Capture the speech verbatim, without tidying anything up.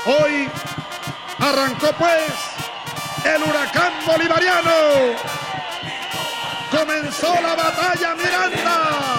Hoy arrancó pues el huracán bolivariano. Comenzó la batalla Miranda.